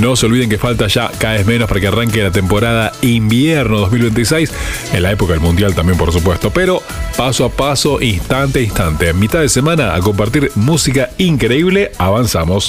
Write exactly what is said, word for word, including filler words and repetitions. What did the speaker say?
No se olviden que falta ya cada vez menos para que arranque la temporada invierno dos mil veintiséis, en la época del Mundial también, por supuesto, pero paso a paso, instante a instante, en mitad de semana, a compartir música increíble, avanzamos.